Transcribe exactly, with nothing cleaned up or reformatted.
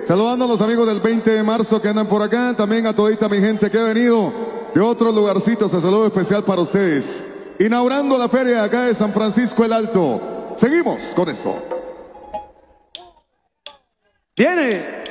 Saludando a los amigos del veinte de marzo que andan por acá. También a todita mi gente que ha venido de otros lugarcitos. Un saludo especial para ustedes. Inaugurando la feria acá de San Francisco el Alto. Seguimos con esto. Viene.